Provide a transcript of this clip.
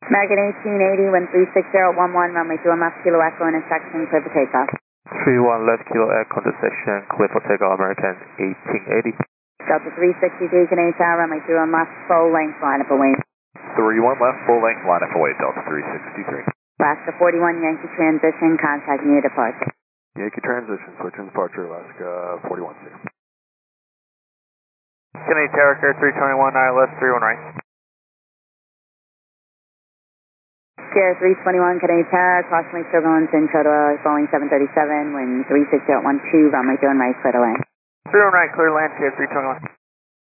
American 1880, wind 36011, runway 21 left, Kilo Echo, intersection, clear for takeoff. 31 left, Kilo Echo, intersection, clear for takeoff, American 1880. Delta 363, Canadian Tower, runway 31 left, full length, line up away. 31 left, full length, line up away, Delta 363. Alaska 41, Yankee transition, contact near departure. Yankee transition, switching departure, Alaska 41. Canadian Tower, 321, ILS 31 right. Sierra 321, Canadian Tower, cautionary turbulence intro to Boeing 737, wind 36012, runway 21 right, clear to land. 31 right, clear to land, Sierra 321.